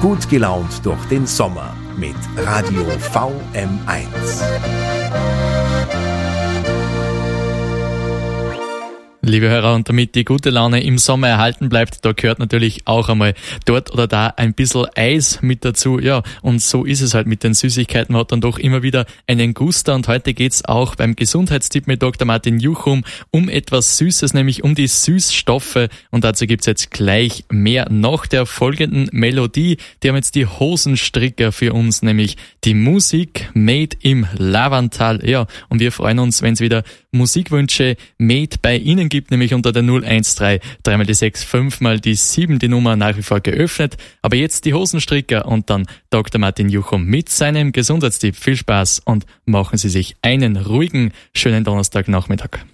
Gut gelaunt durch den Sommer mit Radio VM1. Liebe Hörer, und damit die gute Laune im Sommer erhalten bleibt, da gehört natürlich auch einmal dort oder da ein bisschen Eis mit dazu. Ja, und so ist es halt mit den Süßigkeiten. Man hat dann doch immer wieder einen Guster, und heute geht's auch beim Gesundheitstipp mit Dr. Martin Juchum um etwas Süßes, nämlich um die Süßstoffe. Und dazu gibt's jetzt gleich mehr nach der folgenden Melodie. Die haben jetzt die Hosenstricker für uns, nämlich die Musik Made im Lavantal. Ja, und wir freuen uns, wenn es wieder Musikwünsche Made bei Ihnen gibt, nämlich unter der 013 3 die 6 5 die 7, die Nummer nach wie vor geöffnet. Aber jetzt die Hosenstricker und dann Dr. Martin Juchum mit seinem Gesundheitstipp. Viel Spaß und machen Sie sich einen ruhigen, schönen Donnerstagnachmittag.